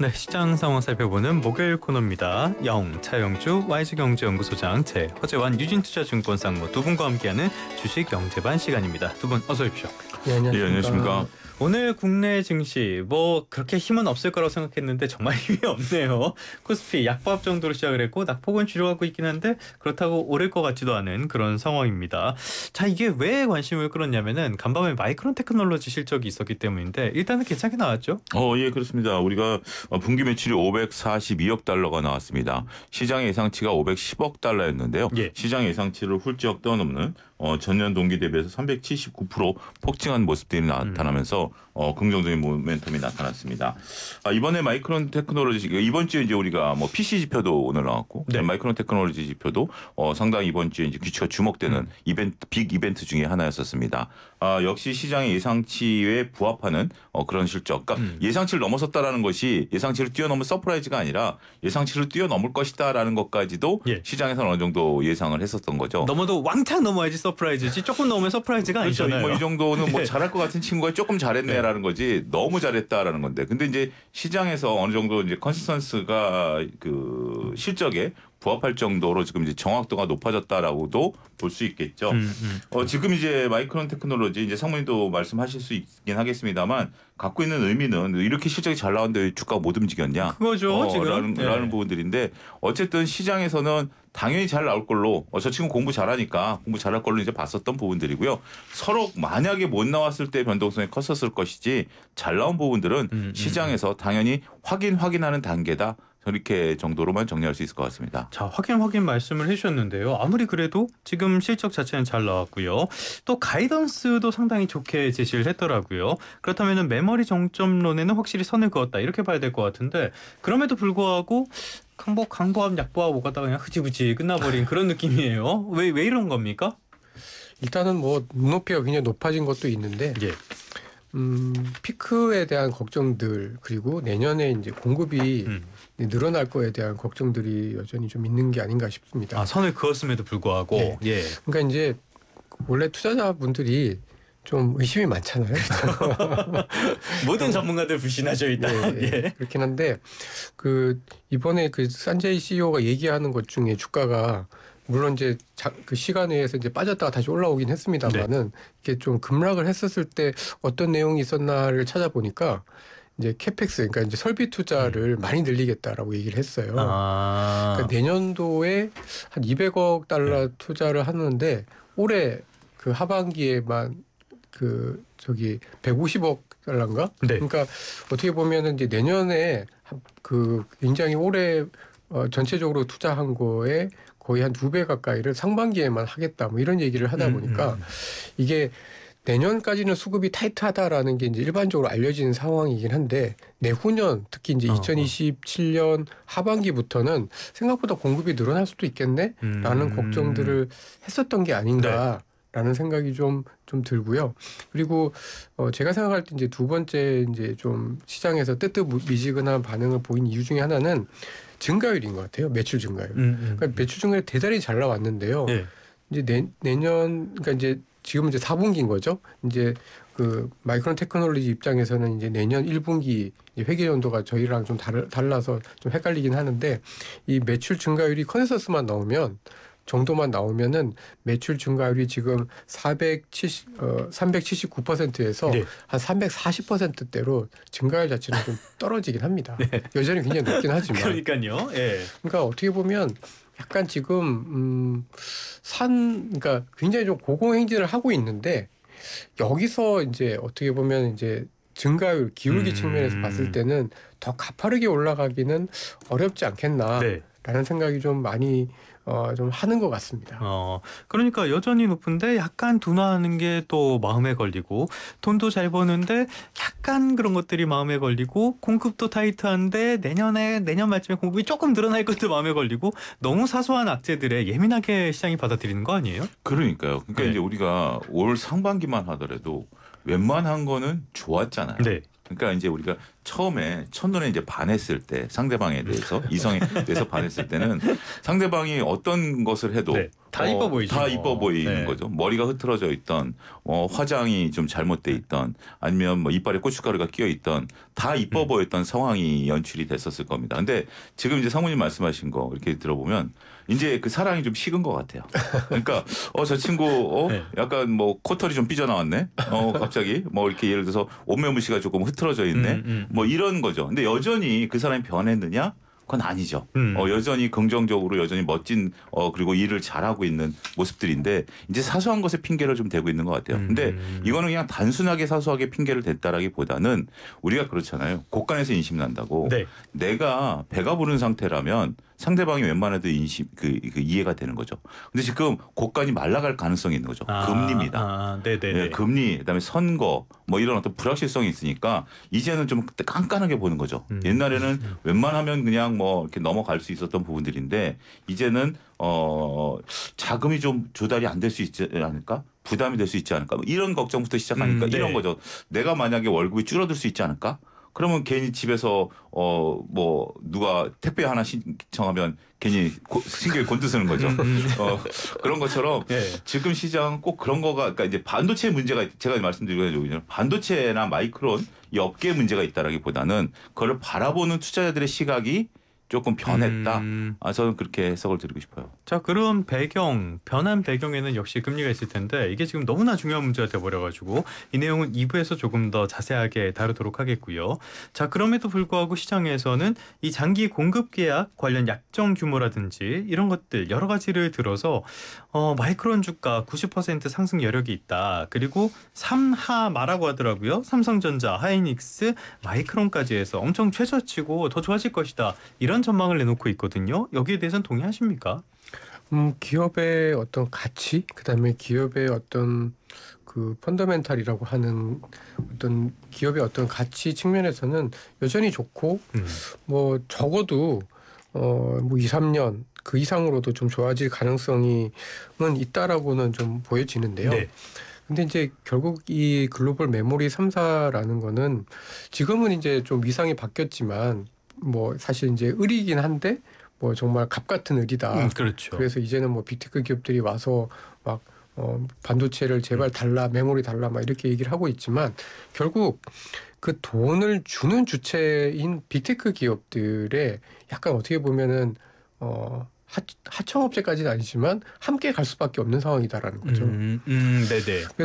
네, 시장 상황 살펴보는 목요일 코너입니다. 차영주 YG경제연구소장, 허재환 유진투자증권 상무 두 분과 함께하는 주식 영재반 시간입니다. 두 분 어서 오십시오. 네, 안녕하십니까. 오늘 국내 증시 그렇게 힘은 없을 거라고 생각했는데 정말 힘이 없네요. 코스피 약보합 정도로 시작을 했고 낙폭은 줄여가고 있긴 한데 그렇다고 오를 것 같지도 않은 그런 상황입니다. 자, 이게 왜 관심을 끌었냐면은 간밤에 마이크론 테크놀로지 실적이 있었기 때문인데 일단은 괜찮게 나왔죠? 예, 그렇습니다. 우리가 분기 매출이 542억 달러가 나왔습니다. 시장 예상치가 510억 달러였는데요. 예. 시장 예상치를 훌쩍 뛰어넘는 전년 동기 대비해서 379% 폭증한 모습들이 나타나면서 긍정적인 모멘텀이 나타났습니다. 이번에 마이크론 테크놀로지 이번 주에 이제 우리가 PC 지표도 오늘 나왔고 네. 마이크론 테크놀로지 지표도 상당히 이번 주에 이제 귀추가 주목되는 빅 이벤트 중에 하나였었습니다. 역시 시장의 예상치에 부합하는 그런 실적. 그러니까 예상치를 넘어섰다라는 것이 예상치를 뛰어넘은 서프라이즈가 아니라 예상치를 뛰어넘을 것이다라는 것까지도 시장에서는 어느 정도 예상을 했었던 거죠. 넘어도 왕창 넘어야지 서프라이즈지 조금 넘으면 서프라이즈가 그렇죠. 아니잖아요. 이 정도는 잘할 것 같은 친구가 조금 잘했네라는 거지 너무 잘했다라는 건데. 근데 이제 시장에서 어느 정도 이제 컨시스턴스가 그 실적에 부합할 정도로 지금 이제 정확도가 높아졌다라고도 볼 수 있겠죠. 지금 이제 마이크론 테크놀로지 이제 상무님도 말씀하실 수 있긴 하겠습니다만 갖고 있는 의미는 이렇게 실적이 잘 나왔는데 왜 주가가 못 움직였냐? 그거죠, 지금. 라는 부분들인데 어쨌든 시장에서는 당연히 잘 나올 걸로 저 친구 공부 잘하니까 공부 잘할 걸로 이제 봤었던 부분들이고요. 서로 만약에 못 나왔을 때 변동성이 컸었을 것이지 잘 나온 부분들은 시장에서 당연히 확인하는 단계다. 이렇게 정도로만 정리할 수 있을 것 같습니다. 자, 확인 말씀을 해주셨는데요. 아무리 그래도 지금 실적 자체는 잘 나왔고요. 또 가이던스도 상당히 좋게 제시를 했더라고요. 그렇다면 메모리 정점론에는 확실히 선을 그었다 이렇게 봐야 될 것 같은데 그럼에도 불구하고 강보합 약보합 오가다가 그냥 흐지부지 끝나버린 그런 느낌이에요. 왜 이런 겁니까? 일단은 눈높이가 굉장히 높아진 것도 있는데 피크에 대한 걱정들 그리고 내년에 이제 공급이 늘어날 거에 대한 걱정들이 여전히 좀 있는 게 아닌가 싶습니다. 선을 그었음에도 불구하고. 네. 예. 그러니까 이제 원래 투자자분들이 좀 의심이 많잖아요. 모든 전문가들 불신하죠 일단. 예. 그렇긴 한데 이번에 산제이 CEO가 얘기하는 것 중에 주가가 물론 이제 그 시간에 의해서 이제 빠졌다가 다시 올라오긴 했습니다만은 이게 좀 급락을 했었을 때 어떤 내용이 있었나를 찾아보니까 이제 캐펙스 그러니까 이제 설비 투자를 많이 늘리겠다라고 얘기를 했어요. 그러니까 내년도에 한 200억 달러 투자를 하는데 올해 그 하반기에만 150억 달러인가? 네. 그러니까 어떻게 보면은 이제 내년에 굉장히 올해 전체적으로 투자한 거에 거의 한 2배 가까이를 상반기에만 하겠다 이런 얘기를 하다 보니까 이게 내년까지는 수급이 타이트하다라는 게 이제 일반적으로 알려진 상황이긴 한데 내후년 특히 이제 2027년 하반기부터는 생각보다 공급이 늘어날 수도 있겠네라는 걱정들을 했었던 게 아닌가라는 생각이 좀 들고요. 그리고 제가 생각할 때 이제 두 번째 이제 좀 시장에서 뜨뜻미지근한 반응을 보인 이유 중에 하나는 증가율인 것 같아요. 매출 증가율. 그러니까 매출 증가율이 대단히 잘 나왔는데요. 이제 내년 그러니까 이제 지금 이제 4분기인 거죠. 이제 그 마이크론 테크놀로지 입장에서는 이제 내년 1분기 회계 연도가 저희랑 좀 달라서 좀 헷갈리긴 하는데 이 매출 증가율이 컨센서스만 정도만 나오면은 매출 증가율이 지금 379%에서 한 340%대로 증가율 자체는 좀 떨어지긴 합니다. 여전히 굉장히 높긴 하지만. 그러니까요. 그러니까 어떻게 보면 약간 지금 그러니까 굉장히 좀 고공행진을 하고 있는데 여기서 이제 어떻게 보면 이제 증가율 기울기 측면에서 봤을 때는 더 가파르게 올라가기는 어렵지 않겠나라는 생각이 좀 많이 좀 하는 것 같습니다. 그러니까 여전히 높은데 약간 둔화하는 게 또 마음에 걸리고 돈도 잘 버는데 약간 그런 것들이 마음에 걸리고 공급도 타이트한데 내년 말쯤에 공급이 조금 늘어날 것도 마음에 걸리고 너무 사소한 악재들에 예민하게 시장이 받아들이는 거 아니에요? 그러니까요. 그러니까 이제 우리가 올 상반기만 하더라도 웬만한 거는 좋았잖아요. 그러니까 이제 우리가 처음에 첫눈에 이제 반했을 때 상대방에 대해서 이성에 대해서 반했을 때는 상대방이 어떤 것을 해도 다 이뻐 보이죠. 다 이뻐 보이는 네. 거죠. 머리가 흐트러져 있던, 화장이 좀 잘못돼 있던, 아니면 뭐 이빨에 고춧가루가 끼어 있던, 다 이뻐 보였던 상황이 연출이 됐었을 겁니다. 근데 지금 이제 사모님 말씀하신 거 이렇게 들어보면 이제 그 사랑이 좀 식은 것 같아요. 그러니까 저 친구 네. 약간 뭐 코털이 좀 삐져나왔네. 갑자기 뭐 이렇게 예를 들어서 옷매무새가 조금 흐트러져 있네. 뭐 이런 거죠. 근데 여전히 그 사람이 변했느냐? 그건 아니죠. 여전히 긍정적으로 여전히 멋진 그리고 일을 잘하고 있는 모습들인데 이제 사소한 것에 핑계를 좀 대고 있는 것 같아요. 근데 이거는 그냥 단순하게 사소하게 핑계를 댔다라기보다는 우리가 그렇잖아요. 곳간에서 인심 난다고. 네. 내가 배가 부른 상태라면 상대방이 웬만해도 그 이해가 되는 거죠. 근데 지금 곳간이 말라갈 가능성이 있는 거죠. 금리입니다. 네네. 예, 금리, 그다음에 선거, 뭐 이런 어떤 불확실성이 있으니까 이제는 좀 깐깐하게 보는 거죠. 옛날에는 웬만하면 그냥 뭐 이렇게 넘어갈 수 있었던 부분들인데 이제는 자금이 좀 조달이 안 될 수 있지 않을까? 부담이 될 수 있지 않을까? 뭐 이런 걱정부터 시작하니까 네. 이런 거죠. 내가 만약에 월급이 줄어들 수 있지 않을까? 그러면 괜히 집에서 뭐 누가 택배 하나 신청하면 괜히 신경이 곤두서는 거죠. 그런 것처럼 네. 지금 시장은 꼭 그런 거가 그러니까 이제 반도체 문제가 제가 말씀드리기는 반도체나 마이크론 이 업계 문제가 있다라기보다는 그걸 바라보는 투자자들의 시각이 조금 변했다. 저는 그렇게 해석을 드리고 싶어요. 자, 그런 변한 배경에는 역시 금리가 있을 텐데 이게 지금 너무나 중요한 문제가 돼버려가지고 이 내용은 2부에서 조금 더 자세하게 다루도록 하겠고요. 자, 그럼에도 불구하고 시장에서는 이 장기 공급 계약 관련 약정 규모라든지 이런 것들 여러 가지를 들어서 마이크론 주가 90% 상승 여력이 있다. 그리고 3하마라고 하더라고요. 삼성전자, 하이닉스, 마이크론까지 해서 엄청 최저치고 더 좋아질 것이다. 이런 전망을 내놓고 있거든요. 여기에 대해서는 동의하십니까? 기업의 어떤 가치, 그다음에 기업의 어떤 그 펀더멘탈이라고 하는 어떤 기업의 어떤 가치 측면에서는 여전히 좋고 뭐 적어도 뭐 2, 3년 그 이상으로도 좀 좋아질 가능성은 있다라고는 좀 보여지는데요. 네. 근데 이제 결국 이 글로벌 메모리 3사라는 거는 지금은 이제 좀 위상이 바뀌었지만 뭐 사실 이제 을이긴 한데 뭐 정말 갑 같은 을이다. 그렇죠. 그래서 이제는 뭐 빅테크 기업들이 와서 막 반도체를 제발 달라, 메모리 달라 막 이렇게 얘기를 하고 있지만 결국 그 돈을 주는 주체인 빅테크 기업들의 약간 어떻게 보면은 하청업체까지는 아니지만 함께 갈 수밖에 없는 상황이다라는 거죠. 네네.